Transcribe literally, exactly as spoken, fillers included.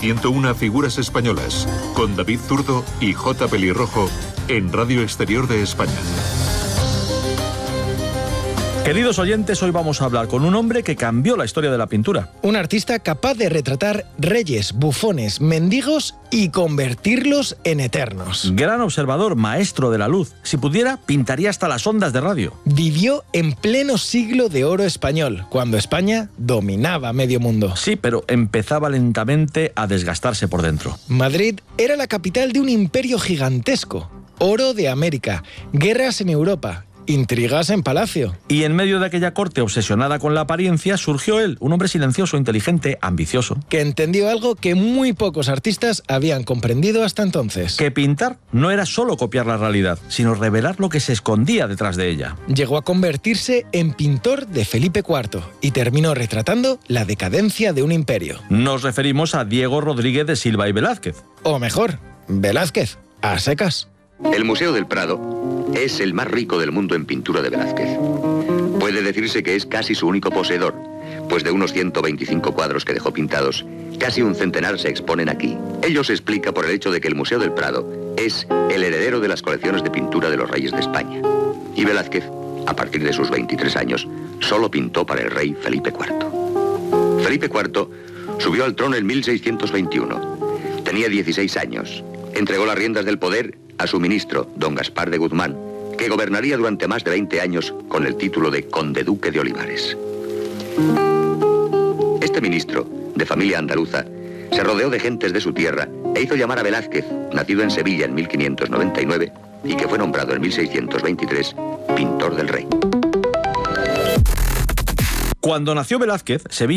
ciento una figuras españolas, con David Zurdo y J. Pelirrojo, en Radio Exterior de España. Queridos oyentes, hoy vamos a hablar con un hombre que cambió la historia de la pintura. Un artista capaz de retratar reyes, bufones, mendigos y convertirlos en eternos. Gran observador, maestro de la luz. Si pudiera, pintaría hasta las ondas de radio. Vivió en pleno siglo de oro español, cuando España dominaba medio mundo. Sí, pero empezaba lentamente a desgastarse por dentro. Madrid era la capital de un imperio gigantesco. Oro de América, guerras en Europa, intrigas en palacio. Y en medio de aquella corte obsesionada con la apariencia, surgió él, un hombre silencioso, inteligente, ambicioso. Que entendió algo que muy pocos artistas habían comprendido hasta entonces. Que pintar no era solo copiar la realidad, sino revelar lo que se escondía detrás de ella. Llegó a convertirse en pintor de Felipe cuarto y terminó retratando la decadencia de un imperio. Nos referimos a Diego Rodríguez de Silva y Velázquez. O mejor, Velázquez, a secas. El Museo del Prado es el más rico del mundo en pintura de Velázquez. Puede decirse que es casi su único poseedor, pues de unos ciento veinticinco cuadros que dejó pintados, casi un centenar se exponen aquí. Ello se explica por el hecho de que el Museo del Prado es el heredero de las colecciones de pintura de los reyes de España. Y Velázquez, a partir de sus veintitrés años, solo pintó para el rey Felipe cuarto. Felipe cuarto subió al trono en mil seiscientos veintiuno. Tenía dieciséis años. Entregó las riendas del poder a su ministro, don Gaspar de Guzmán, que gobernaría durante más de veinte años con el título de Conde Duque de Olivares. Este ministro, de familia andaluza, se rodeó de gentes de su tierra e hizo llamar a Velázquez, nacido en Sevilla en mil quinientos noventa y nueve y que fue nombrado en mil seiscientos veintitrés pintor del rey. Cuando nació Velázquez, Sevilla